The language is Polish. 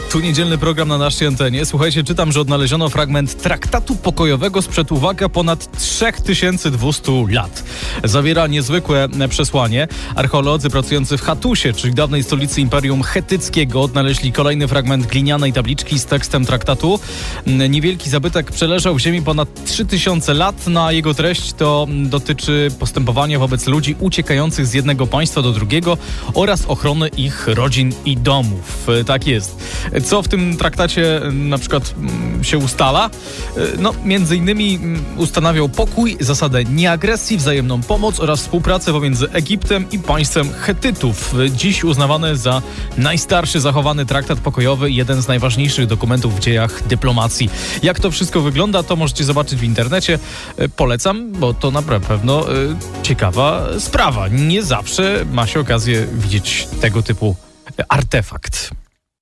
Tu niedzielny program na naszej antenie. Słuchajcie, czytam, że odnaleziono fragment traktatu pokojowego sprzed, uwaga, ponad 3200 lat. Zawiera niezwykłe przesłanie. Archeolodzy pracujący w Hatusie, czyli dawnej stolicy Imperium Chetyckiego, odnaleźli kolejny fragment glinianej tabliczki z tekstem traktatu. Niewielki zabytek przeleżał w ziemi ponad 3000 lat, a jego treść to dotyczy postępowania wobec ludzi uciekających z jednego państwa do drugiego oraz ochrony ich rodzin i domów. Tak jest. Co w tym traktacie na przykład się ustala? No, między innymi ustanawiał pokój, zasadę nieagresji, wzajemną pomoc oraz współpracę pomiędzy Egiptem i państwem Chetytów. Dziś uznawany za najstarszy zachowany traktat pokojowy i jeden z najważniejszych dokumentów w dziejach dyplomacji. Jak to wszystko wygląda, to możecie zobaczyć w internecie. Polecam, bo to na pewno ciekawa sprawa. Nie zawsze ma się okazję widzieć tego typu artefakt.